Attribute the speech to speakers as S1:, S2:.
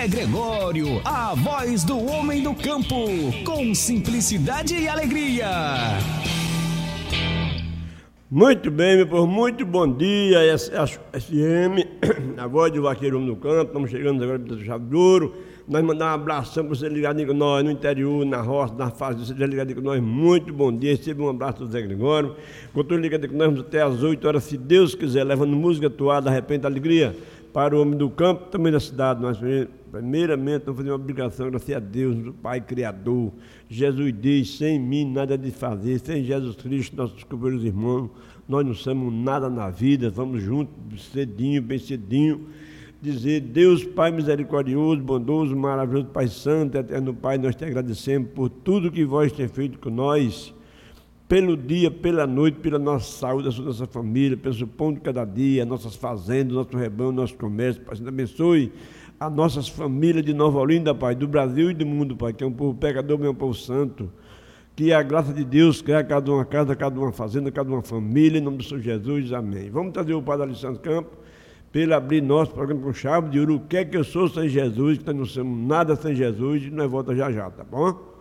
S1: Zé Gregório, a voz do homem do campo, com simplicidade e alegria.
S2: Muito bem, meu povo, muito bom dia, SM, a voz do vaqueiro homem do campo. Estamos chegando agora para o Chave de Ouro. Nós mandamos um abração para você ligadinho com nós, no interior, na roça, na fazenda, você ligadinho com nós. Muito bom dia, receba um abraço do Zé Gregório. Continue ligadinho com nós, vamos até às 8 horas, se Deus quiser, levando música atuada, repente alegria para o homem do campo, também da cidade. Nós, primeiramente, vamos fazer uma obrigação, graças a Deus, do Pai Criador. Jesus diz, sem mim nada de fazer, sem Jesus Cristo, nossos companheiros irmãos, nós não somos nada na vida. Vamos juntos, cedinho, bem cedinho, dizer: Deus Pai misericordioso, bondoso, maravilhoso, Pai Santo, eterno Pai, nós te agradecemos por tudo que vós tem feito com nós, pelo dia, pela noite, pela nossa saúde, a nossa família, pelo pão de cada dia, nossas fazendas, nosso rebanho, nosso comércio. Pai Santo, abençoe as nossas famílias de Nova Olinda, Pai, do Brasil e do mundo, Pai, que é um povo pecador, mas é um povo santo. Que a graça de Deus cria cada uma casa, cada uma fazenda, cada uma família, em nome do Senhor Jesus, amém. Vamos trazer o Padre Alessandro Campos, para ele abrir nosso programa com chave de ouro. O que é que eu sou sem Jesus, que nós não somos nada sem Jesus, e nós voltamos já já, tá bom?